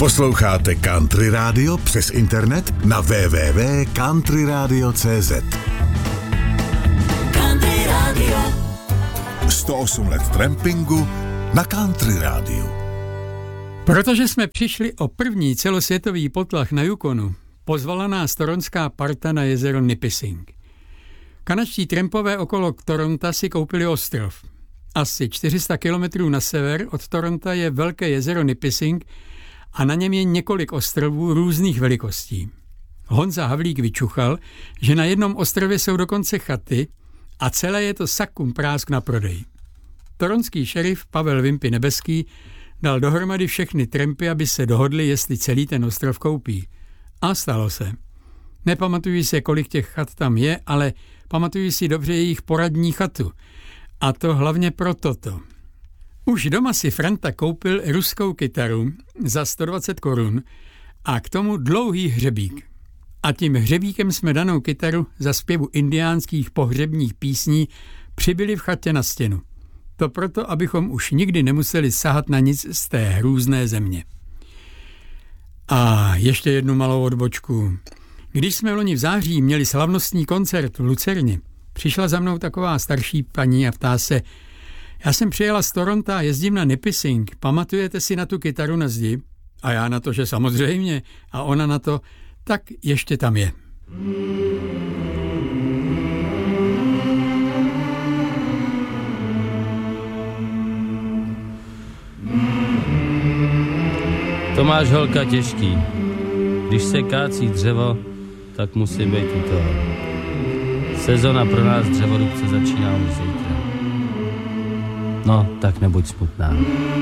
Posloucháte Country Radio přes internet na www.countryradio.cz. Country Radio. 108 let trampingu na Country Radio. Protože jsme přišli o první celosvětový potlach na Yukonu, pozvala nás toronská parta na jezero Nipissing. Kanadští trampové okolo Toronta si koupili ostrov. Asi 400 kilometrů na sever od Toronta je velké jezero Nipissing a na něm je několik ostrovů různých velikostí. Honza Havlík vyčuchal, že na jednom ostrově jsou dokonce chaty a celé je to sakum prásk na prodej. Toronský šerif Pavel Vimpy Nebeský dal dohromady všechny trampy, aby se dohodli, jestli celý ten ostrov koupí. A stalo se. Nepamatuji si, kolik těch chat tam je, ale pamatuji si dobře jejich poradní chatu. A to hlavně pro toto. Už doma si Franta koupil ruskou kytaru za 120 korun a k tomu dlouhý hřebík. A tím hřebíkem jsme danou kytaru za zpěvu indiánských pohřebních písní přibili v chatě na stěnu. To proto, abychom už nikdy nemuseli sahat na nic z té hrůzné země. A ještě jednu malou odbočku. Když jsme loni v září měli slavnostní koncert v Lucerně, přišla za mnou taková starší paní a ptá se: já jsem přijela z Toronta a jezdím na Nipissing, pamatujete si na tu kytaru na zdi? A já na to, že samozřejmě. A ona na to: tak ještě tam je. To máš, holka, těžký. Když se kácí dřevo, tak musí být u toho. Sezona pro nás dřevorubce začíná už zítra. No, tak nebuď smutná.